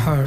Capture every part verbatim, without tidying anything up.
Heart.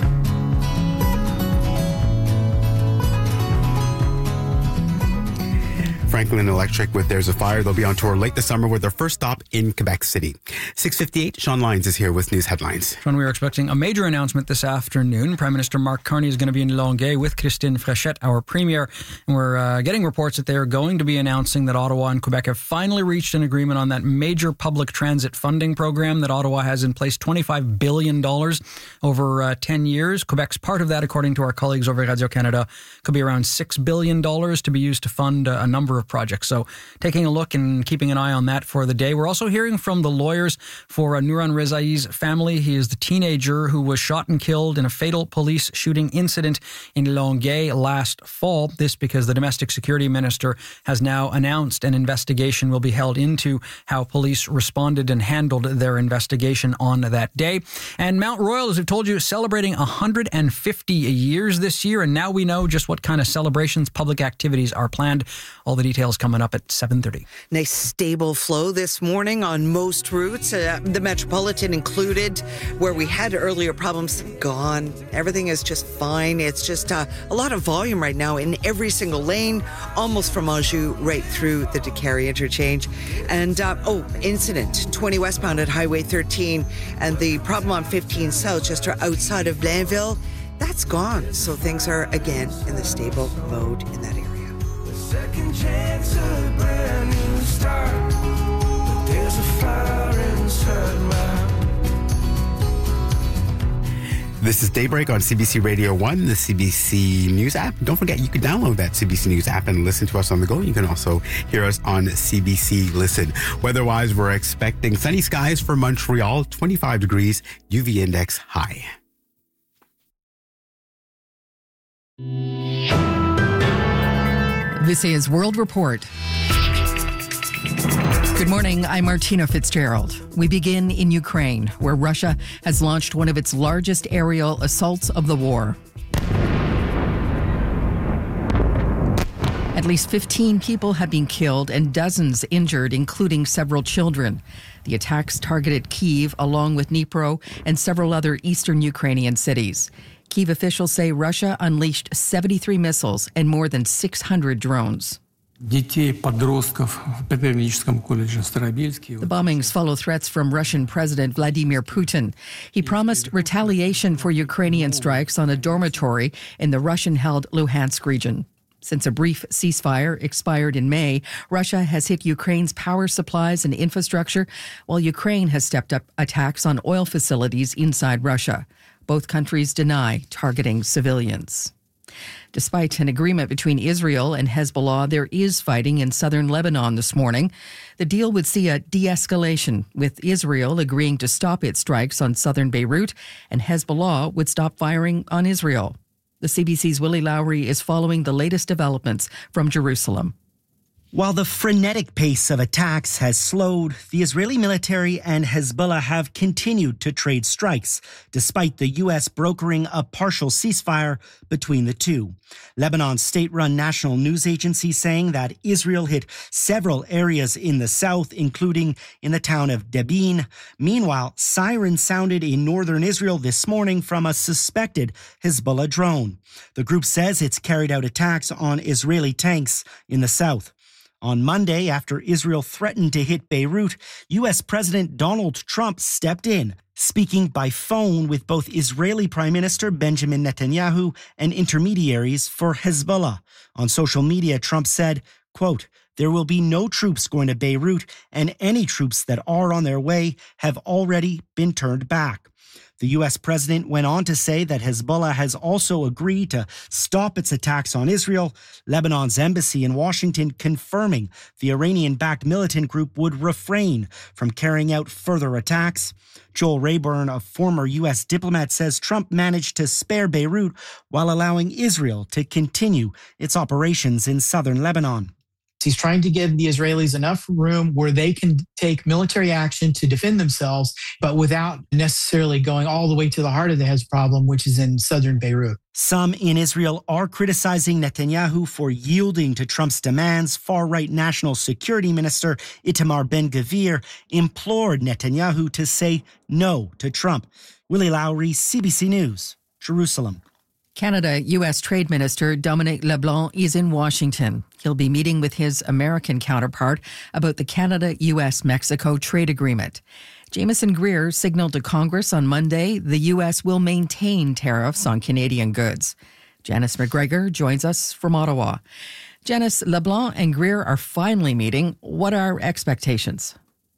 Franklin Electric with There's a Fire. They'll be on tour late this summer with their first stop in Quebec City. six fifty-eight, Sean Lyons is here with news headlines. Sean, we are expecting a major announcement this afternoon. Prime Minister Mark Carney is going to be in Longueuil with Christine Frechette, our premier. And we're uh, getting reports that they are going to be announcing that Ottawa and Quebec have finally reached an agreement on that major public transit funding program that Ottawa has in place, twenty-five billion dollars over uh, ten years. Quebec's part of that, according to our colleagues over at Radio-Canada, could be around six billion dollars to be used to fund uh, a number of projects. So taking a look and keeping an eye on that for the day. We're also hearing from the lawyers for uh, Nuran Rezai's family. He is the teenager who was shot and killed in a fatal police shooting incident in Longueuil last fall. This because the domestic security minister has now announced an investigation will be held into how police responded and handled their investigation on that day. And Mount Royal, as we've told you, celebrating one hundred fifty years this year. And now we know just what kind of celebrations, public activities are planned. All the details coming up at seven thirty. Nice stable flow this morning on most routes, uh, the Metropolitan included, where we had earlier problems. Gone. Everything is just fine. It's just uh, a lot of volume right now in every single lane, almost from Anjou right through the Décarie interchange. And, uh, oh, incident, twenty westbound at Highway thirteen, and the problem on fifteen south, just outside of Blainville, that's gone. So things are, again, in the stable mode in that area. Second chance, a brand new start, but there's a fire inside my. This is Daybreak on C B C Radio one, the C B C News app. Don't forget, you can download that C B C News app and listen to us on the go. You can also hear us on C B C Listen. Weather-wise, we're expecting sunny skies for Montreal, twenty-five degrees, U V index high. This is World Report. Good morning, I'm Martina Fitzgerald. We begin in Ukraine, where Russia has launched one of its largest aerial assaults of the war. At least fifteen people have been killed and dozens injured, including several children. The attacks targeted Kyiv, along with Dnipro and several other eastern Ukrainian cities. Kyiv officials say Russia unleashed seventy-three missiles and more than six hundred drones. The bombings follow threats from Russian President Vladimir Putin. He promised retaliation for Ukrainian strikes on a dormitory in the Russian-held Luhansk region. Since a brief ceasefire expired in May, Russia has hit Ukraine's power supplies and infrastructure, while Ukraine has stepped up attacks on oil facilities inside Russia. Both countries deny targeting civilians. Despite an agreement between Israel and Hezbollah, there is fighting in southern Lebanon this morning. The deal would see a de-escalation, with Israel agreeing to stop its strikes on southern Beirut, and Hezbollah would stop firing on Israel. The C B C's Willie Lowry is following the latest developments from Jerusalem. While the frenetic pace of attacks has slowed, the Israeli military and Hezbollah have continued to trade strikes, despite the U S brokering a partial ceasefire between the two. Lebanon's state-run national news agency saying that Israel hit several areas in the south, including in the town of Debin. Meanwhile, sirens sounded in northern Israel this morning from a suspected Hezbollah drone. The group says it's carried out attacks on Israeli tanks in the south. On Monday, after Israel threatened to hit Beirut, U S President Donald Trump stepped in, speaking by phone with both Israeli Prime Minister Benjamin Netanyahu and intermediaries for Hezbollah. On social media, Trump said, quote, "There will be no troops going to Beirut, and any troops that are on their way have already been turned back." The U S president went on to say that Hezbollah has also agreed to stop its attacks on Israel, Lebanon's embassy in Washington confirming the Iranian-backed militant group would refrain from carrying out further attacks. Joel Rayburn, a former U S diplomat, says Trump managed to spare Beirut while allowing Israel to continue its operations in southern Lebanon. He's trying to give the Israelis enough room where they can take military action to defend themselves, but without necessarily going all the way to the heart of the Hez problem, which is in southern Beirut. Some in Israel are criticizing Netanyahu for yielding to Trump's demands. Far-right National Security Minister Itamar Ben-Gvir implored Netanyahu to say no to Trump. Willie Lowry, C B C News. Jerusalem. Canada-U S Trade Minister Dominic LeBlanc is in Washington. He'll be meeting with his American counterpart about the Canada-U S-Mexico trade agreement. Jameson Greer signaled to Congress on Monday the U S will maintain tariffs on Canadian goods. Janice McGregor joins us from Ottawa. Janice, LeBlanc and Greer are finally meeting. What are expectations?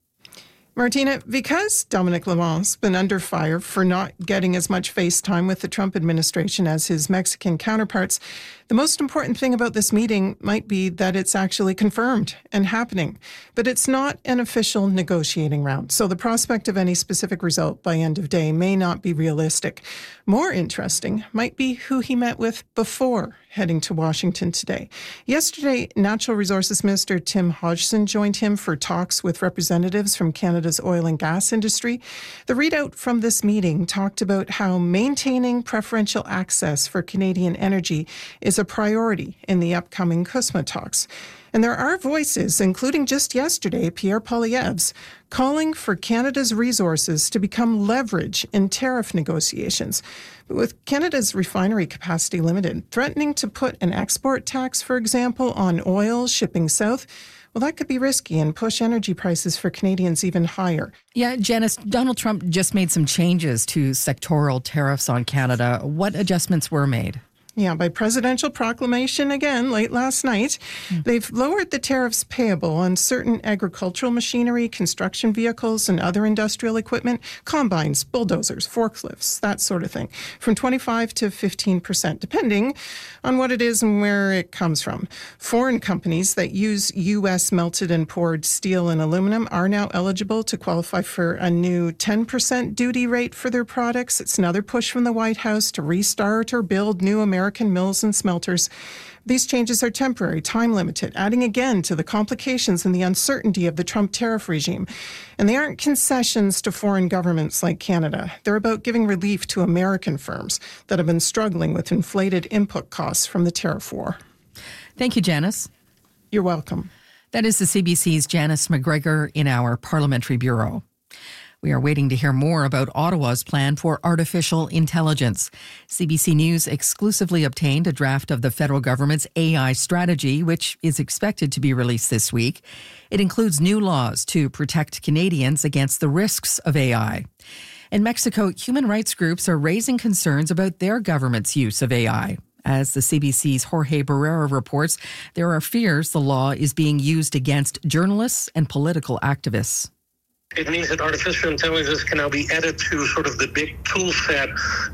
Martina, because Dominic LeBlanc's been under fire for not getting as much face time with the Trump administration as his Mexican counterparts, the most important thing about this meeting might be that it's actually confirmed and happening. But it's not an official negotiating round, so the prospect of any specific result by end of day may not be realistic. More interesting might be who he met with before heading to Washington today. Yesterday, Natural Resources Minister Tim Hodgson joined him for talks with representatives from Canada's oil and gas industry. The readout from this meeting talked about how maintaining preferential access for Canadian energy is a priority in the upcoming C U S M A talks. And there are voices, including just yesterday, Pierre Poilievre's, calling for Canada's resources to become leverage in tariff negotiations. But with Canada's refinery capacity limited, threatening to put an export tax, for example, on oil shipping south, well, that could be risky and push energy prices for Canadians even higher. Yeah, Janice, Donald Trump just made some changes to sectoral tariffs on Canada. What adjustments were made? Yeah, by presidential proclamation again late last night, mm. they've lowered the tariffs payable on certain agricultural machinery, construction vehicles, and other industrial equipment, combines, bulldozers, forklifts, that sort of thing, from twenty-five to fifteen percent, depending on what it is and where it comes from. Foreign companies that use U S melted and poured steel and aluminum are now eligible to qualify for a new ten percent duty rate for their products. It's another push from the White House to restart or build new American American mills and smelters. These changes are temporary, time-limited, adding again to the complications and the uncertainty of the Trump tariff regime. And they aren't concessions to foreign governments like Canada. They're about giving relief to American firms that have been struggling with inflated input costs from the tariff war. Thank you, Janice. You're welcome. That is the C B C's Janice McGregor in our Parliamentary Bureau. We are waiting to hear more about Ottawa's plan for artificial intelligence. C B C News exclusively obtained a draft of the federal government's A I strategy, which is expected to be released this week. It includes new laws to protect Canadians against the risks of A I. In Mexico, human rights groups are raising concerns about their government's use of A I. As the C B C's Jorge Barrera reports, there are fears the law is being used against journalists and political activists. It means that artificial intelligence can now be added to sort of the big tool set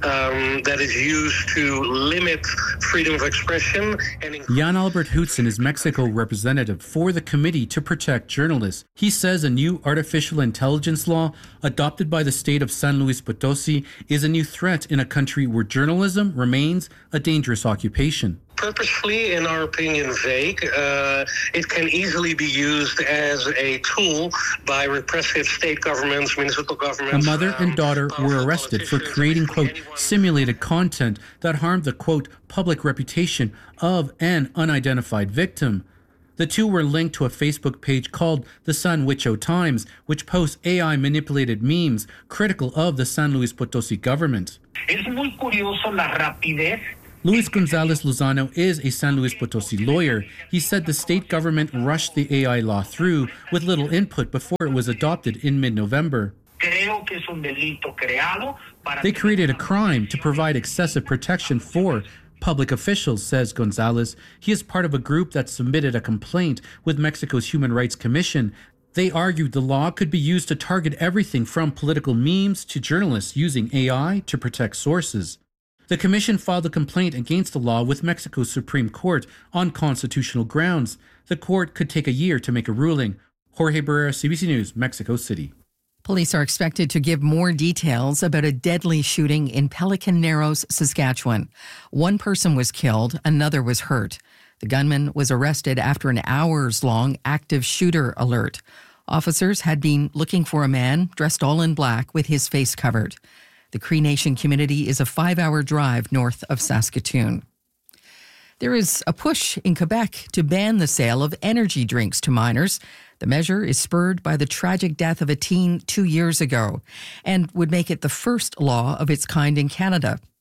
um, that is used to limit freedom of expression. And Jan Albert Hudson is Mexico representative for the Committee to Protect Journalists. He says a new artificial intelligence law adopted by the state of San Luis Potosi is a new threat in a country where journalism remains a dangerous occupation. Purposefully, in our opinion, vague. Uh, it can easily be used as a tool by repressive state governments, municipal governments. A mother and daughter um, were arrested for creating, quote, simulated content that harmed the, quote, public reputation of an unidentified victim. The two were linked to a Facebook page called the San Huicho Times, which posts A I-manipulated memes critical of the San Luis Potosi government. Es muy curioso la rapidez. Luis Gonzalez Lozano is a San Luis Potosi lawyer. He said the state government rushed the A I law through with little input before it was adopted in mid-November. They created a crime to provide excessive protection for public officials, says Gonzalez. He is part of a group that submitted a complaint with Mexico's Human Rights Commission. They argued the law could be used to target everything from political memes to journalists using A I to protect sources. The commission filed a complaint against the law with Mexico's Supreme Court on constitutional grounds. The court could take a year to make a ruling. Jorge Barrera, C B C News, Mexico City. Police are expected to give more details about a deadly shooting in Pelican Narrows, Saskatchewan. One person was killed, another was hurt. The gunman was arrested after an hours-long active shooter alert. Officers had been looking for a man dressed all in black with his face covered. The Cree Nation community is a five-hour drive north of Saskatoon. There is a push in Quebec to ban the sale of energy drinks to minors. The measure is spurred by the tragic death of a teen two years ago and would make it the first law of its kind in Canada.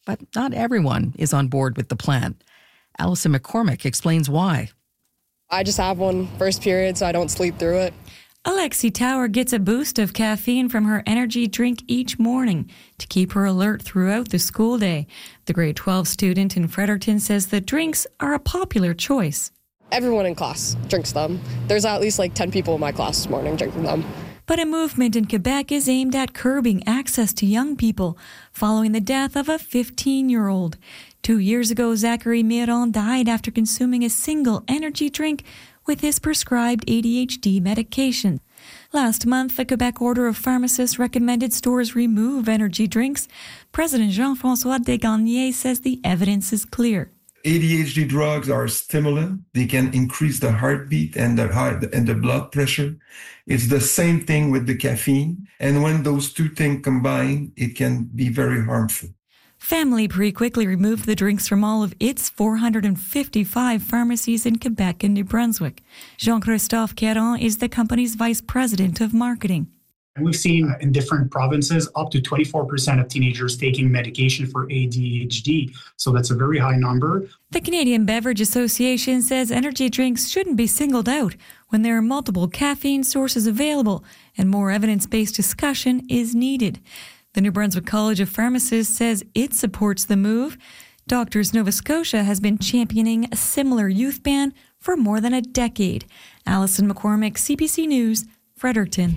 But not everyone is on board with the plan. Allison McCormick explains why. I just have one first period, so I don't sleep through it. Alexi Tower gets a boost of caffeine from her energy drink each morning to keep her alert throughout the school day. The grade twelve student in Fredericton says the drinks are a popular choice. Everyone in class drinks them. There's at least like ten people in my class this morning drinking them. But a movement in Quebec is aimed at curbing access to young people following the death of a fifteen-year-old. Two years ago, Zachary Miron died after consuming a single energy drink with his prescribed A D H D medication. Last month, the Quebec Order of Pharmacists recommended stores remove energy drinks. President Jean-François Desgagnés says the evidence is clear. A D H D drugs are stimulant. They can increase the heartbeat and the heart and the blood pressure. It's the same thing with the caffeine. And when those two things combine, it can be very harmful. Family Prix quickly removed the drinks from all of its four hundred fifty-five pharmacies in Quebec and New Brunswick. Jean-Christophe Caron is the company's vice president of marketing. And we've seen in different provinces up to twenty-four percent of teenagers taking medication for A D H D. So that's a very high number. The Canadian Beverage Association says energy drinks shouldn't be singled out when there are multiple caffeine sources available and more evidence-based discussion is needed. The New Brunswick College of Pharmacists says it supports the move. Doctors Nova Scotia has been championing a similar youth ban for more than a decade. Allison McCormick, C B C News, Fredericton.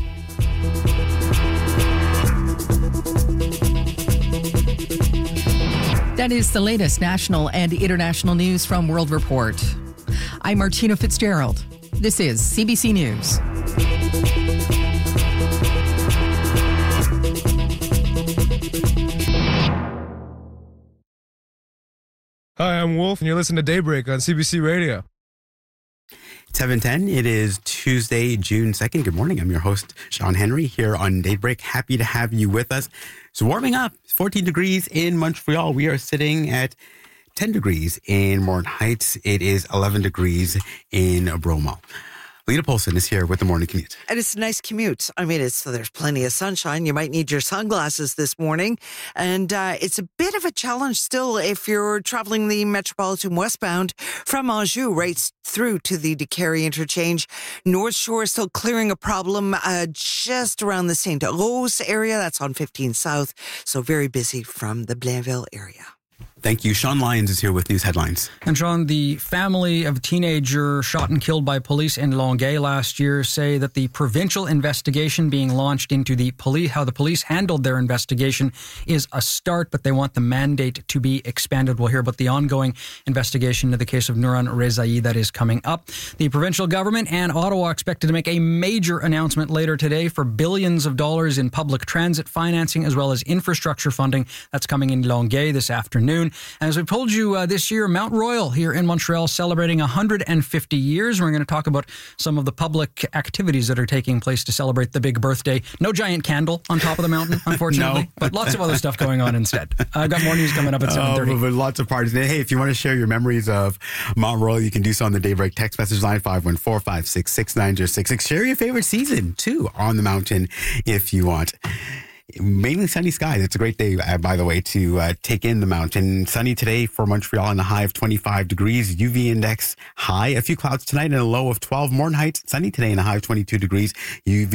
That is the latest national and international news from World Report. I'm Martina Fitzgerald. This is C B C News. Hi, I'm Wolf, and you're listening to Daybreak on C B C Radio. seven ten, it is Tuesday, June second. Good morning. I'm your host, Sean Henry, here on Daybreak. Happy to have you with us. It's warming up. It's fourteen degrees in Montreal. We are sitting at ten degrees in Morin Heights. It is eleven degrees in Bromont. Lita Polson is here with the morning commute. And it's a nice commute. I mean, it's there's plenty of sunshine. You might need your sunglasses this morning. And uh, it's a bit of a challenge still if you're traveling the Metropolitan westbound from Anjou right through to the Décarie interchange. North Shore is still clearing a problem uh, just around the Saint Rose area. That's on fifteen South. So very busy from the Blainville area. Thank you. Sean Lyons is here with news headlines. And Sean, the family of a teenager shot and killed by police in Longueuil last year say that the provincial investigation being launched into the police, how the police handled their investigation is a start, but they want the mandate to be expanded. We'll hear about the ongoing investigation into the case of Nouran Rezaei that is coming up. The provincial government and Ottawa expected to make a major announcement later today for billions of dollars in public transit financing as well as infrastructure funding. That's coming in Longueuil this afternoon. And as we told you uh, this year, Mount Royal here in Montreal celebrating one hundred fifty years. We're going to talk about some of the public activities that are taking place to celebrate the big birthday. No giant candle on top of the mountain, unfortunately, no. But lots of other stuff going on instead. I've got more news coming up at seven thirty. Oh, but lots of parties. Hey, if you want to share your memories of Mount Royal, you can do so on the Daybreak text message line five one four, five six six, nine zero six six. Share your favorite season, too, on the mountain if you want. Mainly sunny skies. It's a great day, uh, by the way, to uh, take in the mountain. Sunny today for Montreal and a high of twenty-five degrees. U V index high. A few clouds tonight and a low of twelve. Morin Heights, sunny today and a high of twenty-two degrees. U V